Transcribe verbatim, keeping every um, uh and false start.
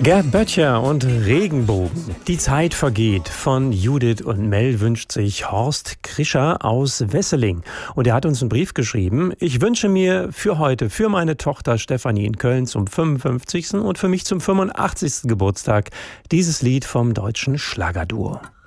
Gerd Böttcher und Regenbogen. Die Zeit vergeht. Von Judith und Mel wünscht sich Horst Krischer aus Wesseling. Und er hat uns einen Brief geschrieben. Ich wünsche mir für heute, für meine Tochter Stefanie in Köln zum fünfundfünfzigsten und für mich zum fünfundachtzigsten Geburtstag dieses Lied vom deutschen Schlagerduo.